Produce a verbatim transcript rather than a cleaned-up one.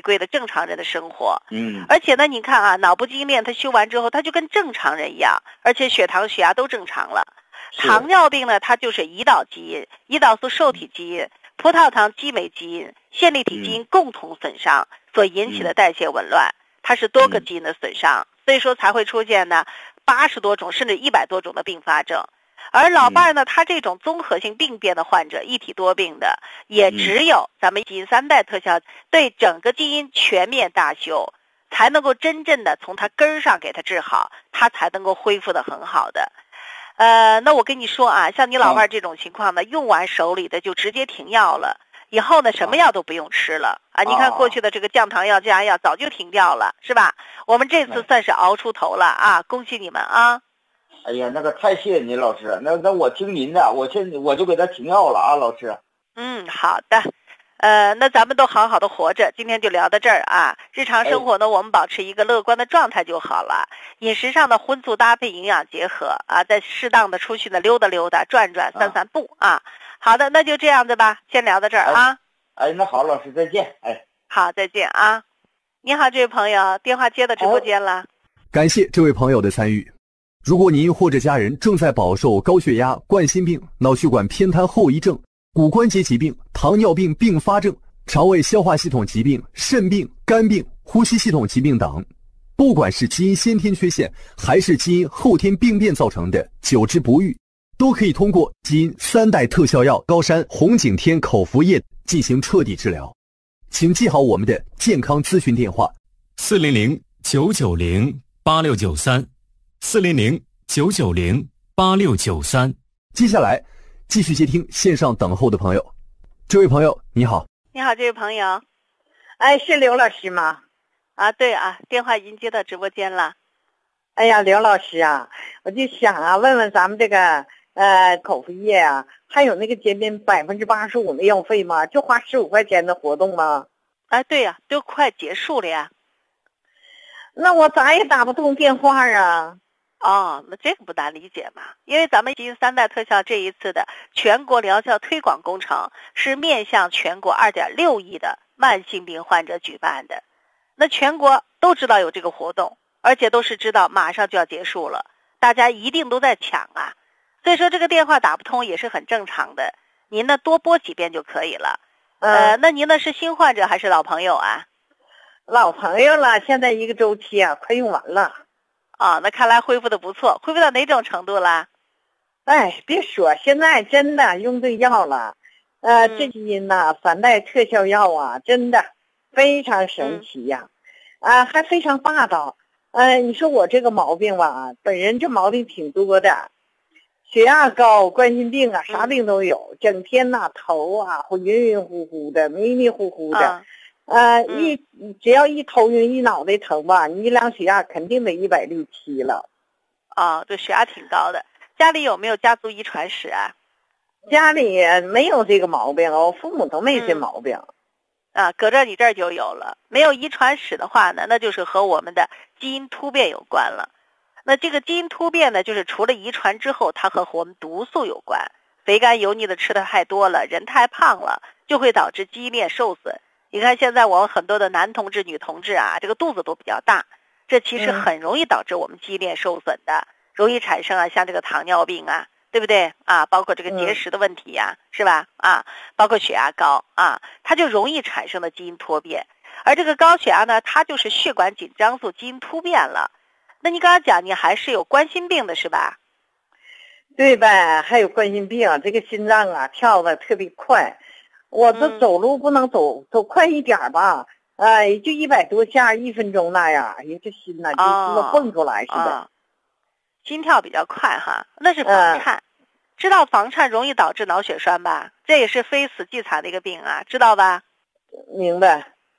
规的正常人的生活。 嗯， 而且呢，你看啊，脑部基因链它修完之后，它就跟正常人一样，而且血糖、血压都正常了。糖尿病呢，它就是胰岛基因、胰岛素受体基因、葡萄糖激酶基因、线粒体基因共同损伤所引起的代谢紊乱，它是多个基因的损伤，所以说才会出现呢八十多种甚至一百多种的并发症。而老伴儿呢，他这种综合性病变的患者，一体多病的，也只有咱们基因三代特效对整个基因全面大修，才能够真正的从他根儿上给他治好，他才能够恢复的很好的。呃，那我跟你说啊，像你老伴儿这种情况呢，用完手里的就直接停药了，以后呢什么药都不用吃了啊！你看过去的这个降糖药、降压药早就停掉了，是吧？我们这次算是熬出头了啊！恭喜你们啊！ 哎呀，那个太谢谢您老师，那那我听您的，我现我就给他停药了啊，老师。 嗯，好的。呃，那咱们都好好的活着，今天就聊到这儿啊。日常生活呢，哎、我们保持一个乐观的状态就好了。饮食上的荤素搭配，营养结合啊，再适当的出去呢溜达溜达、转转、散散步啊。啊好的，那就这样子吧，先聊到这儿啊。 哎，哎那好，老师再见。哎， 好，再见啊。你好，这位朋友，电话接到直播间了。 感谢这位朋友的参与。如果您或者家人正在饱受高血压、冠心病、脑血管偏瘫后遗症、骨关节疾病、糖尿病并发症、肠胃消化系统疾病、肾病、肝病、呼吸系统疾病等，不管是基因先天缺陷还是基因后天病变造成的久治不愈，都可以通过基因三代特效药高山红景天口服液进行彻底治疗。请记好我们的健康咨询电话： 四零零九九零八六九三，四零零九九零八六九三。 接下来继续接听线上等候的朋友。这位朋友你好。 你好，这位朋友。 哎，是刘老师吗？ 啊，对啊，电话已经接到直播间了。 哎呀，刘老师啊，我就想啊，问问咱们这个呃口服液啊，还有那个减免百分之八十五的药费吗？就花十五块钱的活动吗？ 哎，对呀、啊，都快结束了呀。 那我咋也打不通电话啊。 哦，那这个不难理解嘛，因为咱们基因三代特效这一次的全国疗效推广工程是面向全国 二点六亿的慢性病患者举办的，那全国都知道有这个活动，而且都是知道马上就要结束了，大家一定都在抢啊，所以说这个电话打不通也是很正常的，您呢多拨几遍就可以了。呃，那您呢是新患者还是老朋友啊？ 老朋友了，现在一个周期啊快用完了。 啊、哦，那看来恢复的不错，恢复到哪种程度了？ 哎，别说，现在真的用对药了，呃， 嗯、 这基因呐、啊，三代特效药啊，真的非常神奇呀、啊，啊、嗯呃，还非常霸道。呃，你说我这个毛病吧，本人这毛病挺多的，血压高、冠心病啊，啥病都有，嗯、整天呐、啊、头啊会晕晕乎乎的、迷迷糊糊的。嗯呃， 嗯、 一只要一头晕一脑袋疼吧，你一量血压肯定得一百六七了。 啊、哦，对，血压挺高的。家里有没有家族遗传史啊？ 家里没有这个毛病，我父母都没这毛病。 嗯、啊，搁这你这儿就有了。没有遗传史的话呢，那就是和我们的基因突变有关了。那这个基因突变呢，就是除了遗传之后，它和我们毒素有关。肥甘油腻的吃的太多了，人太胖了，就会导致基因链受损。你看现在我们很多的男同志、女同志啊，这个肚子都比较大，这其实很容易导致我们基因链受损的，嗯、容易产生啊像这个糖尿病啊，对不对啊？包括这个结石的问题呀、啊，嗯、是吧？啊，包括血压高啊，它就容易产生的基因突变。而这个高血压呢，它就是血管紧张素基因突变了。那你刚刚讲你还是有冠心病的是吧？ 对呗，还有冠心病，这个心脏啊跳得特别快。我这走路不能走、嗯、走快一点吧，呃，也就一百多下一分钟那样，哎呀，这心呐、啊、就蹦出来似的、 哦哦。心跳比较快哈，那是房颤。嗯、知道房颤容易导致脑血栓吧？这也是非死即残的一个病啊，知道吧？ 明白。